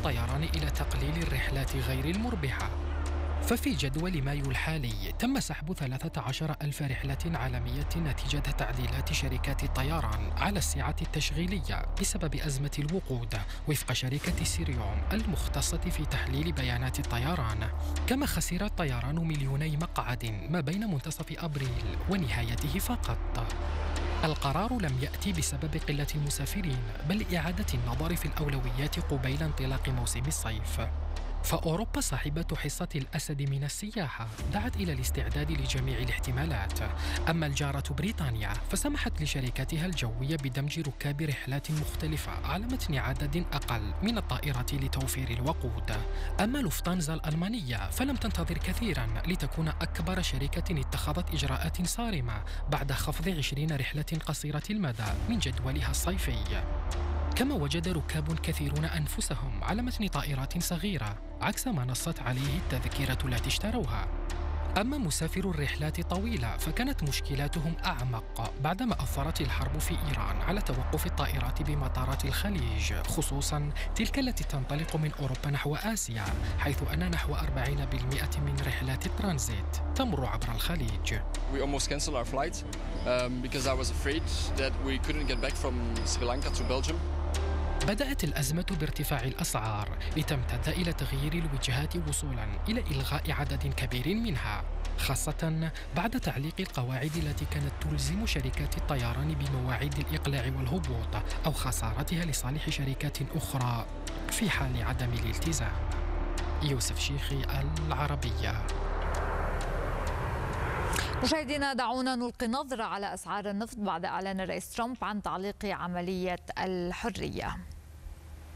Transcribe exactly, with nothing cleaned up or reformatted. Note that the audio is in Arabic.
الطيران إلى تقليل الرحلات غير المربحة. ففي جدول مايو الحالي تم سحب ثلاثة عشر ألف رحلة عالمية نتيجة تعديلات شركات الطيران على السعة التشغيلية بسبب أزمة الوقود وفق شركة سيريوم المختصة في تحليل بيانات الطيران. كما خسر الطيران مليوني مقعد ما بين منتصف أبريل ونهايته فقط. القرار لم يأتي بسبب قلة المسافرين، بل إعادة النظر في الأولويات قبيل انطلاق موسم الصيف. فأوروبا صاحبة حصة الأسد من السياحة دعت إلى الاستعداد لجميع الاحتمالات. أما الجارة بريطانيا فسمحت لشركاتها الجوية بدمج ركاب رحلات مختلفة على متن عدد أقل من الطائرات لتوفير الوقود. أما لوفتانزا الألمانية فلم تنتظر كثيرا لتكون أكبر شركة اتخذت إجراءات صارمة بعد خفض عشرين رحلة قصيرة المدى من جدولها الصيفي. كما وجد ركاب كثيرون أنفسهم على متن طائرات صغيرة عكس ما نصت عليه التذكرة التي اشتروها. أما مسافرو الرحلات الطويلة فكانت مشكلاتهم أعمق بعدما أثرت الحرب في إيران على توقف الطائرات بمطارات الخليج، خصوصا تلك التي تنطلق من أوروبا نحو آسيا، حيث أن نحو أربعين بالمئة من رحلات الترانزيت تمر عبر الخليج. We almost canceled our flight um, because I was afraid that we couldn't get back from Sri Lanka to Belgium. بدأت الأزمة بارتفاع الأسعار لتمتد إلى تغيير الوجهات وصولاً إلى إلغاء عدد كبير منها، خاصة بعد تعليق القواعد التي كانت تلزم شركات الطيران بمواعيد الإقلاع والهبوط أو خسارتها لصالح شركات أخرى في حال عدم الالتزام. يوسف شيخي، العربية. مشاهدينا، دعونا نلقي نظرة على أسعار النفط بعد إعلان الرئيس ترامب عن تعليق عملية الحرية.